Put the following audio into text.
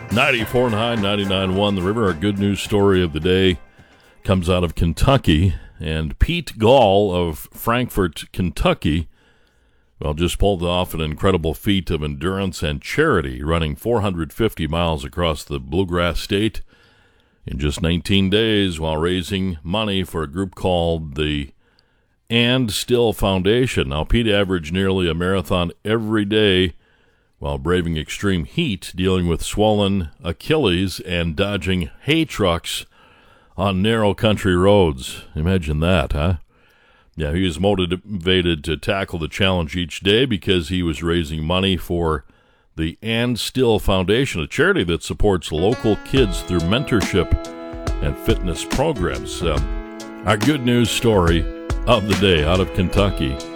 94.9, 99.1 The River. Our good news story of the day comes out of Kentucky. And Pete Gall of Frankfort, Kentucky, just pulled off an incredible feat of endurance and charity, running 450 miles across the Bluegrass State in just 19 days while raising money for a group called the And Still Foundation. Now, Pete averaged nearly a marathon every day while braving extreme heat, dealing with swollen Achilles, and dodging hay trucks on narrow country roads. Imagine that, huh? Yeah, he was motivated to tackle the challenge each day because he was raising money for the And Still Foundation, a charity that supports local kids through mentorship and fitness programs. Our good news story of the day out of Kentucky.